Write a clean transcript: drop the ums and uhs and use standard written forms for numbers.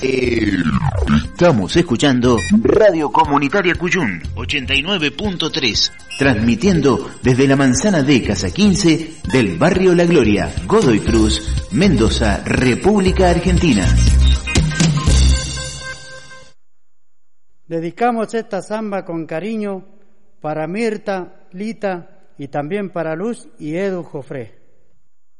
Estamos escuchando Radio Comunitaria Cuyún 89.3, transmitiendo desde la manzana de Casa 15 del barrio La Gloria, Godoy Cruz, Mendoza, República Argentina. Dedicamos esta samba con cariño para Mirta, Lita y también para Luz y Edu Jofré.